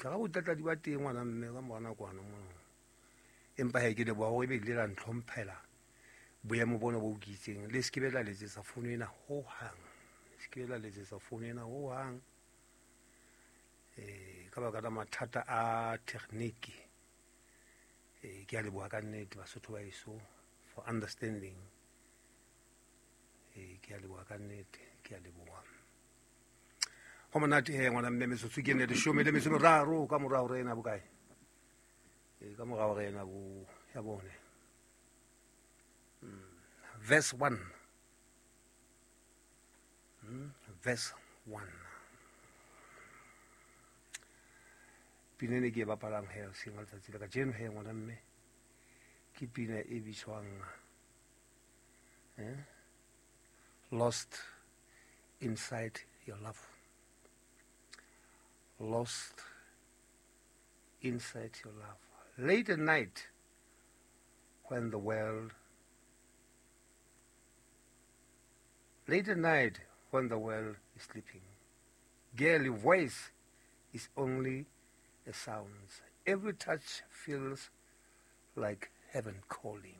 tla ga botlatla di ba teng ngwana mme ka mona kwana mo empa he ke le bo go e be le la ntlhomphela boemo bona bo ukitseng le se ke betla letse sa founu ena ho hang se ke betla letse sa founu ena ho hang ka baka la mathata a technique ke a leboha ka nnete Basotho ba eso for understanding ke a leboha ka nnete ke a leboha go monate he ngwana mme metsotso ke ne leshome le metso meraro ka morao rena bokae ka morao rena bo ya bone verse 1 verse 1 pinene ke e bapalang he seng letsatsi la ka jeno he ngwana mme ke pina e bitswang lost inside your love. Lost inside your love. Late at night, when the world is sleeping, girl, your voice is only a sound. Every touch feels like heaven calling.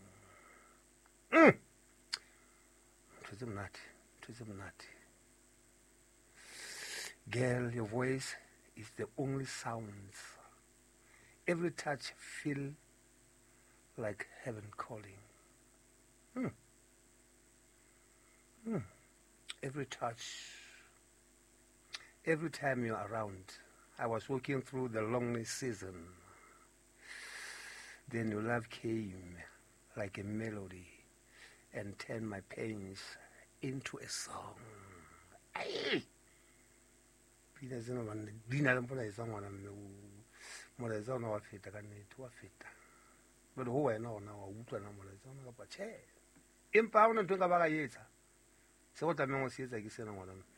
Girl, your voice is the only sound. Every touch feel like heaven calling. Every touch, every time you're around. I was walking through the lonely season. Then your love came like a melody and turned my pains into a song. Hey! Pina zena bana dina le mpona isa ngwana mme molaetsa ona wa feta ka nnete wa feta but ho wena ona wa utlwa na molaetsa ona ka pa che empa ha ona ntwe ka ba ga etsa se go tlameng go se etsa ke sena ngwana mme